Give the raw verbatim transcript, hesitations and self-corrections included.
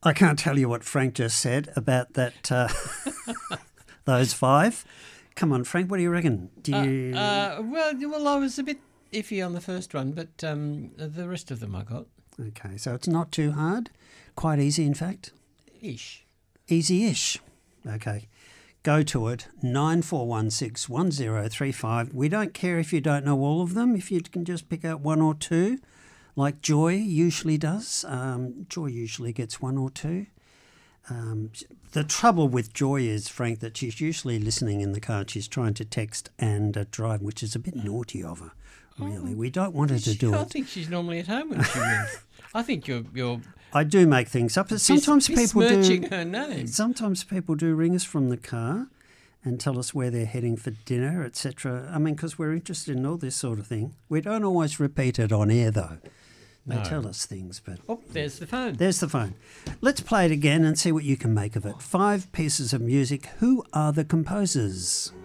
I can't tell you what Frank just said about that. Uh, those five. Come on, Frank. What do you reckon? Do you? Uh, uh, well, well, I was a bit iffy on the first one, but um, the rest of them I got. Okay, so it's not too hard. Quite easy, in fact. Ish. Easy-ish. Okay. Go to it. nine four one six one zero three five. We don't care if you don't know all of them. If you can just pick out one or two, like Joy usually does. Um, Joy usually gets one or two. Um, the trouble with Joy is, Frank, that she's usually listening in the car. She's trying to text and uh, drive, which is a bit naughty of her, really. Oh, we don't want her to she, do I it. I think she's normally at home when she rings. I think you're you're I do make things up. Sometimes bes- people do. besmirching her name. Sometimes people do ring us from the car and tell us where they're heading for dinner, et cetera. I mean, because we're interested in all this sort of thing. We don't always repeat it on air, though. They No. tell us things, but Oh, there's the phone. there's the phone. Let's play it again and see what you can make of it. Five pieces of music. Who are the composers?